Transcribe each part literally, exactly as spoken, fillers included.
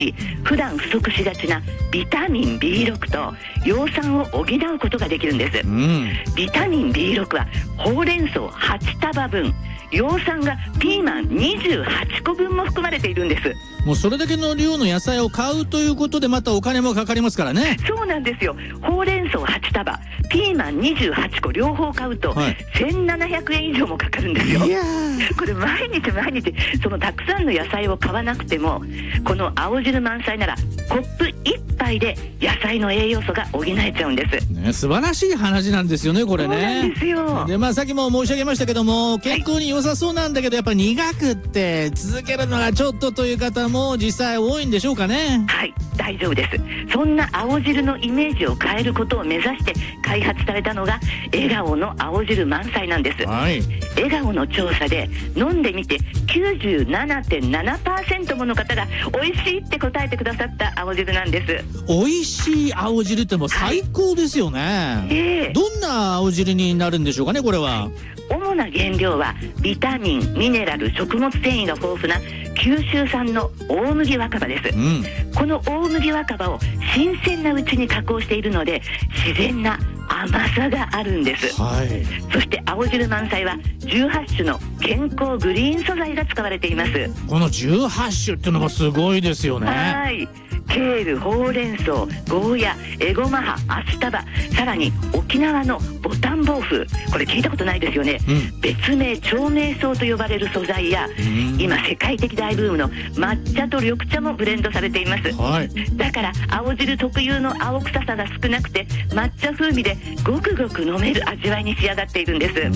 普段不足しがちなビタミン ビーろく と葉酸を補うことができるんです、うん、ビタミン ビーろく はほうれん草はちたばぶん、葉酸がピーマンにじゅうはちこぶんも含まれているんです。 もうそれだけの量の野菜を買うということでまたお金もかかりますからね。 そうなんですよ。ほうれん草はちたば、ピーマンにじゅうはちこ両方買うと、はい、せんななひゃくえん以上もかかるんですよ。いやこれ毎日毎日そのたくさんの野菜を買わなくても、この青汁満載ならコップいっぱいで野菜の栄養素が補えちゃうんです、 ね、素晴らしい話なんですよねこれね。 そうなんですよ。 で、まあ、さっきも申し上げましたけども、健康に良さそうなんだけど、はい、やっぱり苦くって続けるのがちょっとという方も実際多いんでしょうかね。 はい、大丈夫です。そんな青汁のイメージを変えることを目指して開発されたのが笑顔の青汁満載なんです、はい、笑顔の調査で飲んでみて きゅうじゅうななてんななパーセント もの方が美味しいって答えてくださった青汁なんです。 美味しい青汁ってもう最高ですよね、はい、えー、どんな青汁になるんでしょうかねこれは。 主な原料はビタミン、ミネラル、食物繊維が豊富な九州産の大麦若葉です、うん、この大麦若葉を新鮮なうちに加工しているので自然な甘さがあるんです、はい、そして青汁満載はじゅうはち種の健康グリーン素材が使われています。 このじゅうはち種っていうのがすごいですよね。 はい、ケール、ほうれん草、ゴーヤ、エゴマ葉、アスタバ、さらに沖縄のボタンボウフ、これ聞いたことないですよね、うん、別名長命草と呼ばれる素材や、うん、今世界的大ブームの抹茶と緑茶もブレンドされています、はい、だから青汁特有の青臭さが少なくて抹茶風味でごくごく飲める味わいに仕上がっているんです。うん、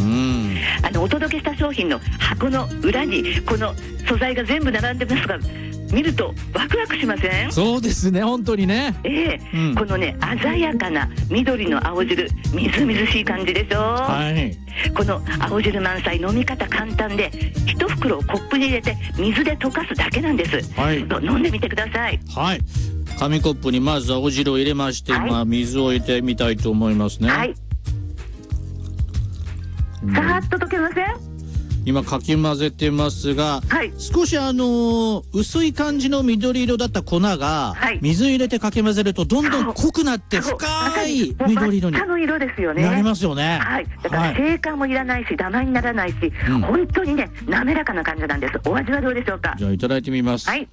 あのお届けした商品の箱の裏にこの素材が全部並んでますが、見るとワクワクしません？ そうですね、本当にね、 えーうん、このね鮮やかな緑の青汁、みずみずしい感じでしょ、はい、この青汁満載飲み方簡単で一袋をコップに入れて水で溶かすだけなんです、はい、飲んでみてください。 はい、紙コップにまず青汁を入れまして、はい、今水を入れてみたいと思いますね。はい、 さーっと溶けません？ 今かき混ぜてますが、はい、少しあのー、薄い感じの緑色だった粉が、はい、水入れてかき混ぜるとどんどん濃くなって深い緑色にの色ですよね。 なりますよね。 はい、だから静感もいらないしダマにならないし、うん、本当にね滑らかな感じなんです。お味はどうでしょうか？ じゃあいただいてみます。 はい、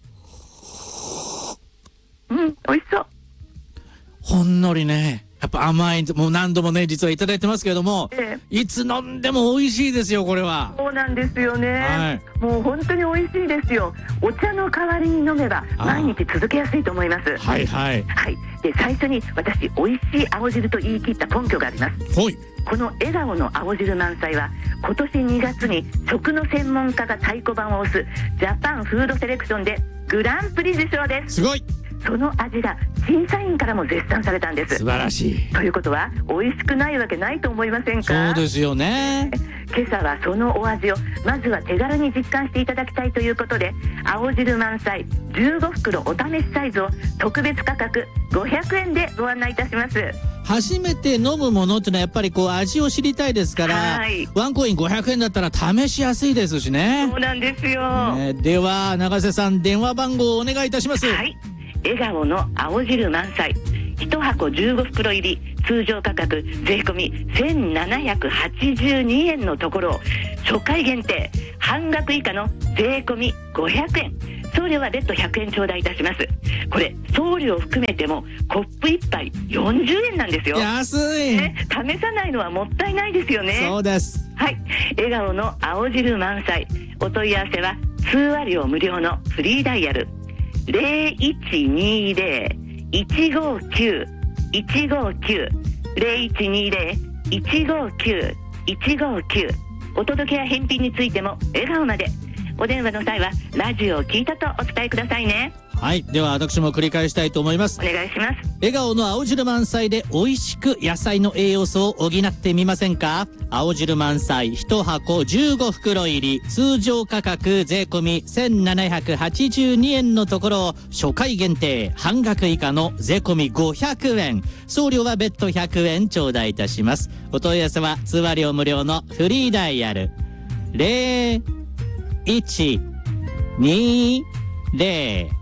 うん、美味しそう。 ほんのりね、やっぱ甘い、もう何度もね実はいただいてますけれども、ええ、いつ飲んでも美味しいですよこれは。 そうなんですよね、はい、もう本当に美味しいですよ。お茶の代わりに飲めば毎日続けやすいと思います。はいはい、はい、で最初に私美味しい青汁と言い切った根拠があります。はい、この笑顔の青汁満載は今年にがつに食の専門家が太鼓判を押すジャパンフードセレクションでグランプリ受賞です。 すごい。 その味が審査員からも絶賛されたんです。 素晴らしい。 ということは美味しくないわけないと思いませんか？ そうですよね。 今朝はそのお味をまずは手軽に実感していただきたいということで、青汁満載じゅうごふくろお試しサイズを特別価格ごひゃくえんでご案内いたします。 初めて飲むものってのはやっぱりこう味を知りたいですから、はい、ワンコインごひゃくえんだったら試しやすいですしね。 そうなんですよ、 ね、では永瀬さん電話番号をお願いいたします。 はい、笑顔の青汁満載いちはこじゅうごふくろ入り、通常価格税込みせんななひゃくはちじゅうにえんのところを初回限定半額以下の税込みごひゃくえん、送料は別途ひゃくえん頂戴いたします。これ送料含めてもコップいっぱいよんじゅうえんなんですよ。 安い、 ね、試さないのはもったいないですよね。 そうです。 はい、笑顔の青汁満載、お問い合わせは通話料無料のフリーダイヤルゼロいちにゼロ いちごきゅう いちごきゅう ゼロいちにゼロ いちごきゅう いちごきゅう、お届けや返品についても笑顔まで。お電話の際はラジオを聞いたとお伝えくださいね。 はい、では私も繰り返したいと思います。 お願いします。 笑顔の青汁満載で美味しく野菜の栄養素を補ってみませんか？青汁満載いちはこじゅうごふくろ入り、通常価格税込みせんななひゃくはちじゅうにえんのところを初回限定半額以下の税込みごひゃくえん、送料は別途ひゃくえん頂戴いたします。お問い合わせは通話料無料のフリーダイヤルゼロいちにゼロ